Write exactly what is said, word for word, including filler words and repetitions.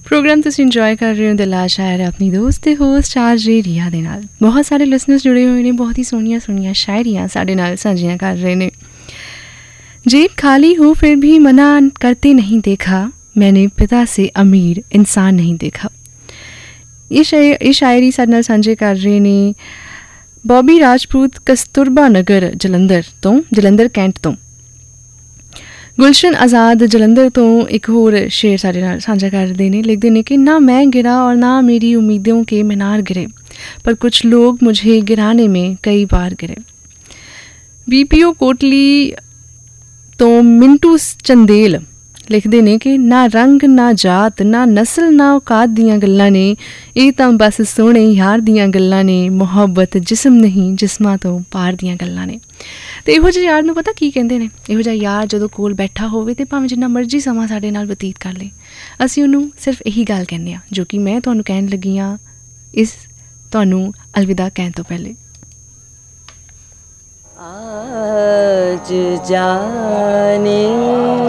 Programme ਤੁਸੀਂ enjoy ਕਰ ਰਹੇ ਹੋ ਦਿਲ ਆ ਸ਼ਾਇਰ ਆਪਣੀ ਦੋਸਤ ਤੇ ਹੋਸਟ ਆਰਜੇ ਰੀਆ ਦੇ ਨਾਲ। ਬਹੁਤ ਸਾਰੇ ਲਿਸਨਰਸ ਜੁੜੇ ਹੋਏ ਨੇ, ਬਹੁਤ ਹੀ ਸੋਹਣੀਆਂ ਸੋਹਣੀਆਂ ਸ਼ਾਇਰੀਆਂ ਸਾਡੇ ਨਾਲ ਸਾਂਝੀਆਂ ਕਰ ਰਹੇ ਨੇ। जेब खाली हो फिर भी मना करते नहीं देखा, मैंने पिता से अमीर इंसान नहीं देखा। ये शाय ये शायरी साडे नाल साझे कर रहे ने बॉबी राजपूत कस्तूरबा नगर जलंधर तो जलंधर कैंट तो। गुलशन आज़ाद जलंधर तो एक होर शेर साडे नाल साझा करते हैं, लिखते हैं कि ना मैं गिरा और ना मेरी उम्मीदों के मीनार गिरे, पर कुछ लोग मुझे गिराने में कई बार गिरे। बीपीओ कोटली तो मिंटू चंदेल लिखते हैं कि ना रंग ना जात ना नस्ल ना औकात दियां गल्लां ने, ये तां बस सोहणे यार दियां गल्लां ने, मुहब्बत जिस्म नहीं जिस्मां तो पार दियां गल्लां ने। तो इहो जिहे यार नूं पता की कहंदे ने? इहो जिहा यार जदों कोल बैठा होवे ते भावें जिन्ना मर्जी समां साडे नाल बतीत कर ले, असीं उहनूं सिर्फ यही गल कहने आ जो कि मैं तुहानूं कहण लगी हाँ इस तुहानूं अलविदा कहण तो पहले। आज जाने